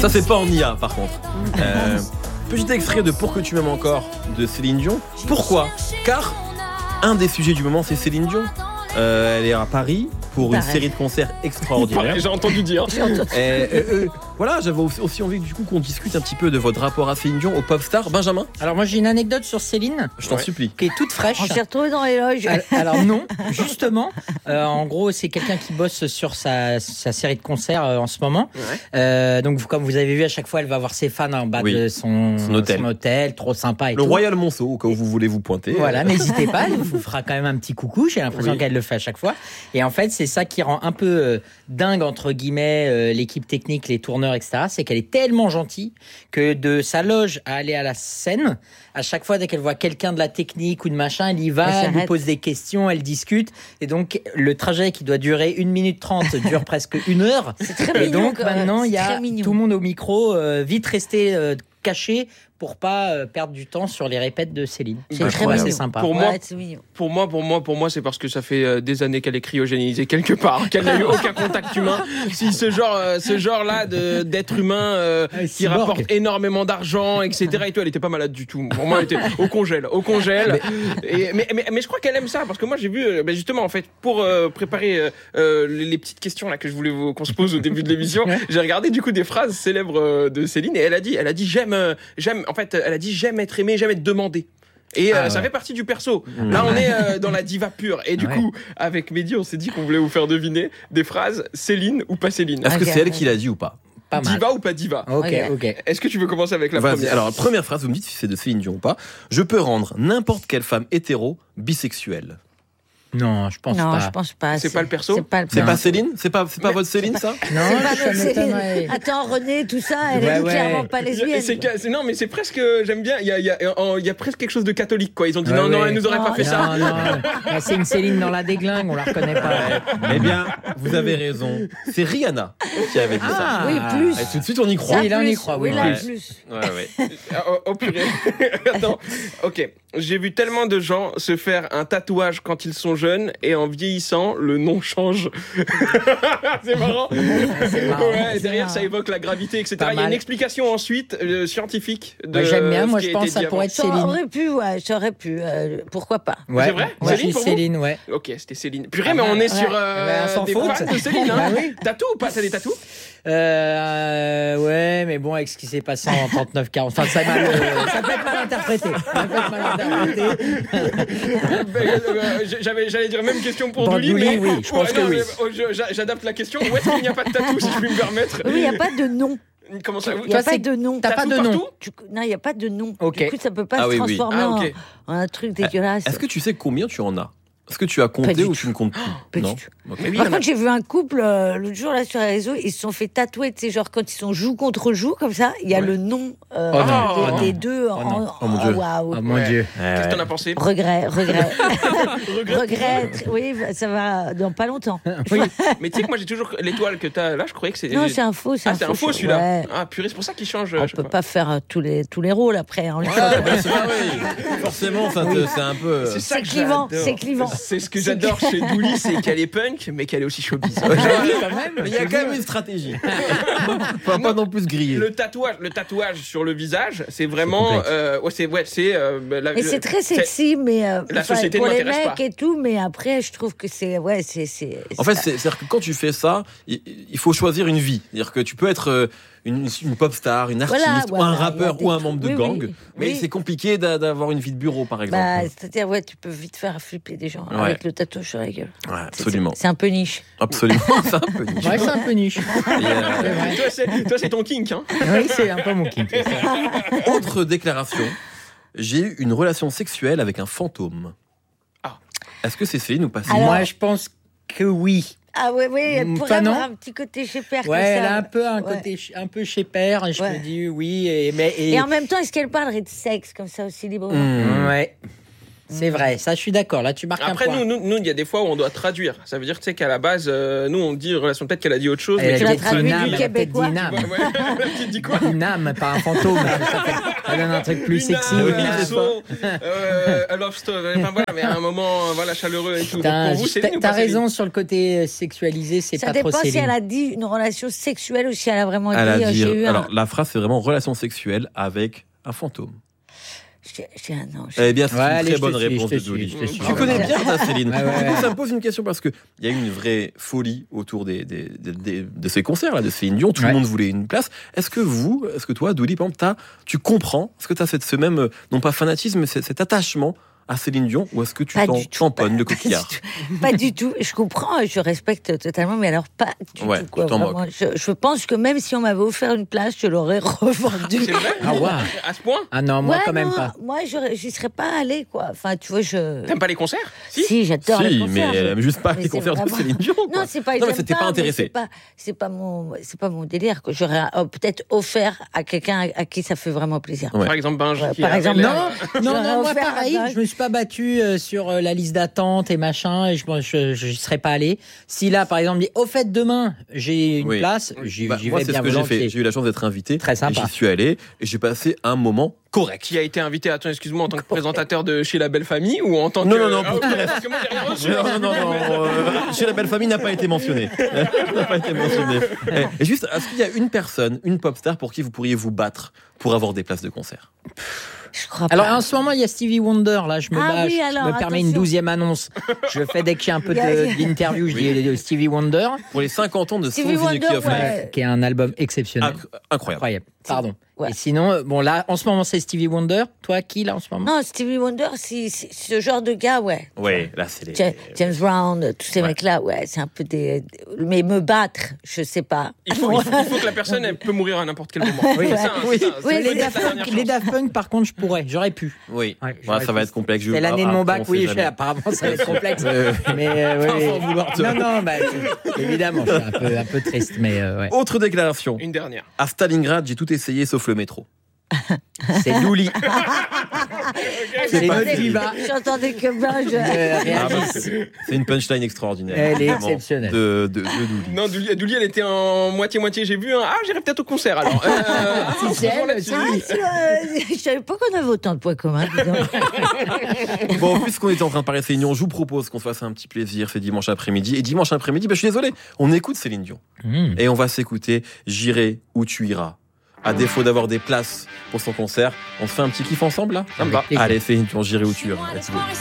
Ça, c'est pas en IA, par contre. Petit extrait de Pour que tu m'aimes encore de Céline Dion. Pourquoi ? Car un des sujets du moment, c'est Céline Dion. Elle est à Paris pour une série de concerts extraordinaires. J'ai entendu dire. Voilà, j'avais aussi envie du coup qu'on discute un petit peu de votre rapport à Céline Dion, au pop star. Benjamin ? Alors moi j'ai une anecdote sur Céline. Je t'en supplie. Qui est toute fraîche. On s'est retrouvés dans les loges. Alors non, justement. En gros, c'est quelqu'un qui bosse sur sa série de concerts en ce moment. Ouais. Donc comme vous avez vu, à chaque fois, elle va voir ses fans en bas de son hôtel. Trop sympa et le Royal Monceau, au cas où vous voulez vous pointer. Voilà, n'hésitez pas, elle vous fera quand même un petit coucou. J'ai l'impression qu'elle le fait à chaque fois. Et en fait, c'est ça qui rend un peu dingue, entre guillemets, l'équipe technique, les tourneurs, etc. C'est qu'elle est tellement gentille que de sa loge à aller à la scène, à chaque fois, dès qu'elle voit quelqu'un de la technique ou de machin, elle y va, elle lui pose des questions, elle discute. Et donc, le trajet qui doit durer 1 minute 30 dure presque 1 heure. C'est très et mignon. Donc, maintenant, il y a tout le monde au micro, vite rester caché pour pas perdre du temps sur les répètes de Céline. C'est très sympa. Pour moi, c'est parce que ça fait des années qu'elle est cryogénisée quelque part, qu'elle n'a eu aucun contact humain. Si ce genre-là d'être humain qui rapporte énormément d'argent, etc. et tout, elle était pas malade du tout. Pour moi, elle était au congèle. Mais je crois qu'elle aime ça, parce que moi j'ai vu justement en fait pour préparer les petites questions là que je voulais qu'on se pose au début de l'émission, j'ai regardé du coup des phrases célèbres de Céline et elle a dit j'aime. En fait, elle a dit j'aime être aimée, j'aime être demandée. Et ça fait partie du perso. Là, on est dans la diva pure. Et du coup, avec Mehdi, on s'est dit qu'on voulait vous faire deviner des phrases Céline ou pas Céline. Est-ce que c'est elle qui l'a dit ou pas ? Diva ou pas diva ? Ok. Est-ce que tu veux commencer avec la première ? Alors, première phrase, vous me dites si c'est de Céline Dion ou pas. Je peux rendre n'importe quelle femme hétéro bisexuelle. Non, je pense pas. C'est pas le perso ? C'est pas Céline ? C'est pas votre Céline, ça ? Non, c'est Céline. Attends, René, tout ça, elle est clairement pas lesbienne. Non, mais c'est presque, j'aime bien, il y a presque quelque chose de catholique, quoi. Ils ont dit non, elle nous aurait pas fait ça. Non. C'est une Céline dans la déglingue, on la reconnaît pas. Eh bien, vous avez raison. C'est Rihanna qui avait dit ça. Oui, plus. Et tout de suite, on y croit. Oui, là, on y croit. Oui, là, plus. Ouais. Oh purée. Attends, ok. J'ai vu tellement de gens se faire un tatouage quand ils sont jeunes et en vieillissant, le nom change. C'est marrant. Ouais, derrière, ça évoque la gravité, etc. Il y a une explication ensuite scientifique. J'aime bien, moi je pense que ça pourrait être Céline. Ça aurait pu. Pourquoi pas ? C'est vrai ? Céline, ouais. Ok, c'était Céline. Purée, mais on est sur des fans de Céline. Tatou ou pas ? T'as des tatous ? Ouais, mais bon, avec ce qui s'est passé en 39-40, enfin, ça peut être mal interprété. J'allais dire même question pour Douli, mais oui, je pense que oui. J'adapte la question. Où est-ce qu'il n'y a pas de tatou, si je puis me permettre ? Oui, il n'y a pas de nom. Comment ça ? Il n'y a pas de nom. T'as pas de nom ? Non, il n'y a pas de nom. Okay. Du coup, ça ne peut pas se transformer en un truc dégueulasse. Est-ce que tu sais combien tu en as ? Est-ce que tu as compté ou tu ne comptes plus ? Non. Par contre, j'ai vu un couple l'autre jour là sur les réseaux, ils se sont fait tatouer, tu sais, genre quand ils sont joue contre joue comme ça, il y a le nom des deux. Oh mon Dieu. Waouh. Oh mon Dieu. Qu'est-ce que t'en as pensé ? Regret. Oui, ça va dans pas longtemps. Oui. Mais tu sais que moi j'ai toujours l'étoile que t'as là, je croyais que c'est. Non, c'est un faux. C'est un faux celui-là. Ouais. Ah purée, c'est pour ça qu'il change. On peut pas faire tous les rôles après. Forcément, c'est un peu. C'est clivant. C'est ce que j'adore chez Douli, c'est qu'elle est punk, mais qu'elle est aussi showbiz. Mais il y a quand même une stratégie. Faut pas non plus se griller. Le tatouage sur le visage, c'est vraiment. Mais c'est très sexy, mais la société pour ne les m'intéresse mecs pas. et tout. Mais après, je trouve que c'est. En fait, c'est-à-dire que quand tu fais ça, il faut choisir une vie. C'est-à-dire que tu peux être une pop star, une artiste, ou un rappeur, ou un membre de gang. Mais c'est compliqué d'avoir une vie de bureau, par exemple. C'est-à-dire, tu peux vite faire flipper des gens avec le tatouage sur la gueule. Ouais, absolument. C'est un peu niche. Absolument, c'est un peu niche. Ouais, c'est un peu niche. Toi, c'est ton kink, hein ? Oui, c'est un peu mon kink. Autre déclaration. J'ai eu une relation sexuelle avec un fantôme. Ah. Est-ce que c'est Céline ou pas Céline ? Moi, je pense que oui. Ah oui, elle pourrait avoir un petit côté chez Père comme ça. Elle a un peu un côté un peu chez Père, et je me dis oui. Et en même temps, est-ce qu'elle parlerait de sexe comme ça aussi librement ? Ouais. C'est vrai, ça je suis d'accord. Là tu marques Après, un point. nous, il y a des fois où on doit traduire. Ça veut dire, tu sais, qu'à la base, nous, on dit relation, peut-être qu'elle a dit autre chose. Elle Mais a tu l'as traduit Dinam, du elle a peut-être québécois. Dinam. Tu dis quoi? Une âme, pas un fantôme. Ça donne un truc plus sexy. Une Une âme, âme. un soul, a love story. Enfin, voilà, mais à un moment, voilà, chaleureux et tout. Donc, Putain, pour vous, Céline ou t'as pas Céline? raison sur le côté sexualisé, c'est Ça pas trop dépend si Céline. elle a dit une relation sexuelle ou si elle a vraiment Elle a dit dit, j'ai eu un. alors la phrase c'est vraiment relation sexuelle avec un fantôme. J'ai un ange. Eh bien, c'est Ouais, une allez, très je bonne te suis, réponse je de te Douli. suis, je te suis. Tu connais bien ta Céline. Ouais, ouais, ouais. Ça me pose une question parce qu'il y a eu une vraie folie autour de ces concerts là, de Céline Dion. Tout le Ouais. monde voulait une place. Est-ce que toi, Douli, par exemple, tu comprends? Est-ce que tu as ce même, non pas fanatisme, mais cet attachement à Céline Dion, ou est-ce que tu Pas t'en du tout, tamponnes de pas coquillard? du tout. Pas du tout. Je comprends, je respecte totalement, mais alors pas du Ouais, tout. Quoi, tu t'en vraiment. Je pense que même si on m'avait offert une place, je l'aurais revendue. C'est vrai? Ah ouais. À ce point? Ah non, moi Ouais, quand même non, pas. Moi, j'y serais pas allée, quoi. Enfin, tu vois, T'aimes pas les concerts? Si, j'adore les Si, concerts. mais elle aime juste pas Mais les c'est concerts de vraiment- Céline Dion. quoi. Non, c'est pas. Non, mais j'aime c'était pas mais intéressé. C'est pas mon délire. Que j'aurais peut-être offert à quelqu'un à qui ça fait vraiment plaisir. Ouais. Par exemple, Benji. Ouais, qui par avait exemple, l'air- Non, J'aurais moi offert pareil, un je me suis pas battu sur la liste d'attente et machin, et je serais pas allé. Si là, par exemple, dit, au fait, demain, j'ai une Oui. place, j'y Bah, j'y moi, vais c'est bien ce que j'ai volontiers. fait. J'ai eu la chance d'être invité. Très sympa. Et j'y suis allé et j'ai passé un moment correct. Qui a été invité, attends, excuse-moi, en tant que présentateur de Chez la Belle Famille ou en tant que. Non, non, Ah, pour ok, tout le reste. parce que moi, j'ai rien reçu. Non. Chez la belle famille n'a pas été mentionné. N'a pas été mentionné. Et juste, est-ce qu'il y a une personne, une pop star pour qui vous pourriez vous battre pour avoir des places de concert? Je crois pas. Alors en ce moment, il y a Stevie Wonder, là, je me Ah bats, oui, je alors, me permets une attention. 12e annonce. Je fais dès qu'il y a un peu Il y a- d'interview, je dis Stevie Wonder, Pour les 50 ans de Stevie Songs in the Key Wonder, of Life. ouais. qui est un album exceptionnel. Incroyable. Incroyable. Pardon. Ouais. Et sinon, bon là, en ce moment, c'est Stevie Wonder. Toi, qui là en ce moment? Non, Stevie Wonder, c'est ce genre de gars, ouais. Oui, là, c'est les. James Brown, tous ces Ouais. mecs-là, ouais, c'est un peu des. Mais me battre, je sais pas. Il faut que la personne elle peut mourir à n'importe quel moment. Oui, C'est ça, oui. c'est ça. Oui, C'est les peut-être la Daft dernière Punk, les chance. Daft Punk, par contre, je pourrais, j'aurais pu. Oui, Ouais, ça va être complexe. C'est l'année de mon bac, on sait oui, jamais. apparemment ça va être complexe. Ouais. Mais Sans vouloir te- non, bah, évidemment, je suis un peu triste, mais ouais. Autre déclaration. Une dernière. À Stalingrad, j'ai tout essayé sauf le métro. C'est Douli. C'est pas notre terrible. diva. J'entendais que Benj. Ah, bah, Réalise. c'est une punchline extraordinaire. Elle est vraiment, exceptionnelle. De Douli. Non, Douli, elle était en moitié-moitié. J'ai vu un. Ah, j'irai peut-être au concert alors. Si c'est elle, c'est lui. Je savais pas qu'on avait autant de points communs. dis donc. Bon, puisqu'on était en train de parler de Céline Dion, je vous propose qu'on se fasse un petit plaisir, c'est dimanche après-midi. Et dimanche après-midi, je suis désolé, on écoute Céline Dion. Et on va s'écouter J'irai où tu iras. À défaut d'avoir des places pour son concert, on se fait un petit kiff ensemble là Ça me va. Allez, Céline Dion, J'irai où tu iras. Let's go.